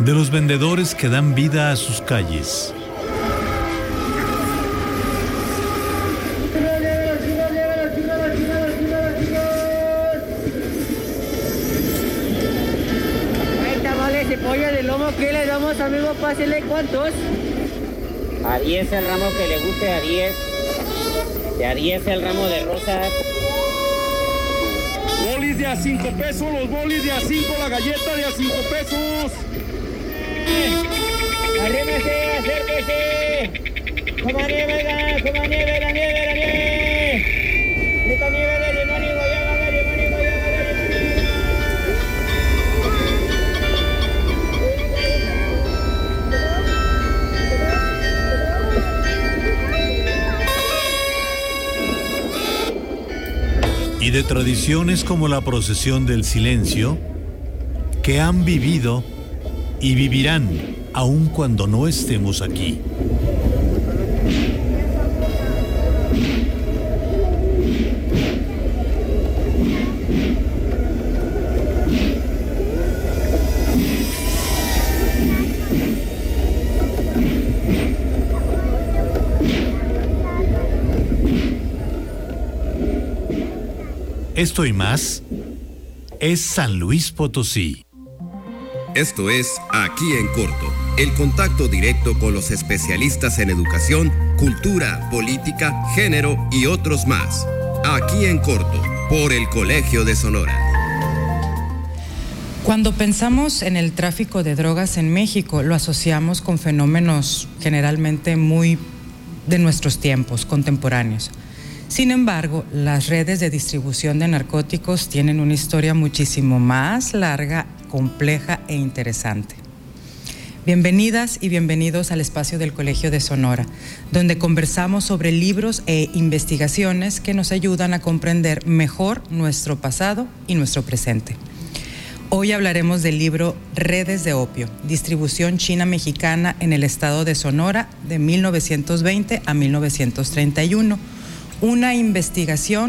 de los vendedores que dan vida a sus calles. Hay tamales de pollo de lomo, ¿qué le damos, amigo? Pásele, ¿cuántos? A 10 el ramo que le guste, a 10. De a 10 el ramo de rosas. Bolis de a 5 pesos, los bolis de a 5, la galleta de a 5 pesos. ¡Arrímese, acérquese! ¡Como nieve, oiga! ¡Como nieve, la nieve, la nieve! ¡Esta nieve de limón y guayaba, de limón y guayaba, de limón y Y de tradiciones como la procesión del silencio, que han vivido y vivirán aun cuando no estemos aquí. Esto y más es San Luis Potosí. Esto es Aquí en Corto, el contacto directo con los especialistas en educación, cultura, política, género y otros más. Aquí en Corto, por el Colegio de Sonora. Cuando pensamos en el tráfico de drogas en México, lo asociamos con fenómenos generalmente muy de nuestros tiempos contemporáneos. Sin embargo, las redes de distribución de narcóticos tienen una historia muchísimo más larga, compleja e interesante. Bienvenidas y bienvenidos al espacio del Colegio de Sonora, donde conversamos sobre libros e investigaciones que nos ayudan a comprender mejor nuestro pasado y nuestro presente. Hoy hablaremos del libro Redes de Opio, distribución china-mexicana en el estado de Sonora de 1920 a 1931, una investigación